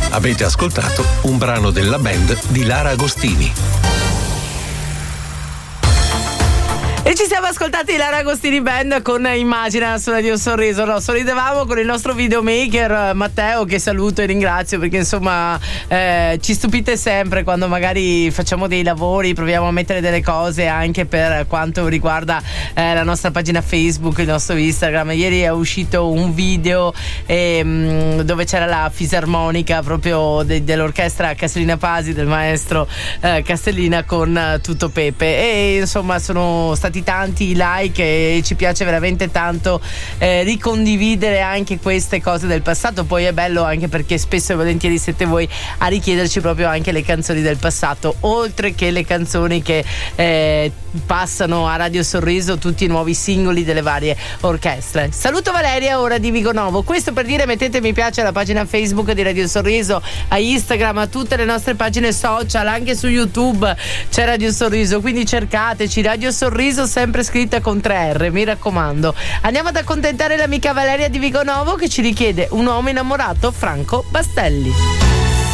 Avete ascoltato un brano della band di Lara Agostini. E ci siamo ascoltati Lara Agostini Band con Immagina su Radio Sorriso. No, sorridevamo con il nostro videomaker Matteo, che saluto e ringrazio, perché insomma ci stupite sempre quando magari facciamo dei lavori, proviamo a mettere delle cose anche per quanto riguarda la nostra pagina Facebook, il nostro Instagram. Ieri è uscito un video dove c'era la fisarmonica proprio dell'orchestra Castellina Pasi, del maestro Castellina, con Tutto Pepe, e insomma sono stati tanti i like e ci piace veramente tanto ricondividere anche queste cose del passato. Poi è bello anche perché spesso e volentieri siete voi a richiederci proprio anche le canzoni del passato, oltre che le canzoni che passano a Radio Sorriso, tutti i nuovi singoli delle varie orchestre. Saluto Valeria ora di Vigonovo. Questo per dire: mettete mi piace alla pagina Facebook di Radio Sorriso, a Instagram, a tutte le nostre pagine social, anche su YouTube c'è Radio Sorriso, quindi cercateci Radio Sorriso, sempre scritta con 3R, mi raccomando. Andiamo ad accontentare l'amica Valeria di Vigonovo, che ci richiede Un uomo innamorato, Franco Bastelli.